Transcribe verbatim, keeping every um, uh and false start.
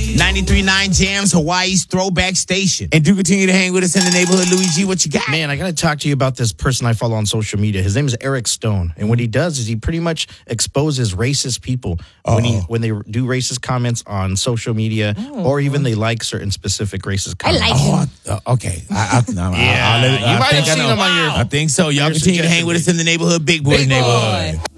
ninety-three point nine Jams, Hawaii's throwback station. And do continue to hang with us in the neighborhood. Louis G, what you got? Man, I got to talk to you about this person I follow on social media. His name is Eric Stone. And what he does is he pretty much exposes racist people when he when they do racist comments on social media, oh. or even they like certain specific racist comments. I like him. Oh, uh, okay. I, I, no, yeah. I'll, I'll, you I might have think seen I him on your... I think so. Y'all continue to hang with us in the neighborhood. Big boy Big neighborhood. Boy.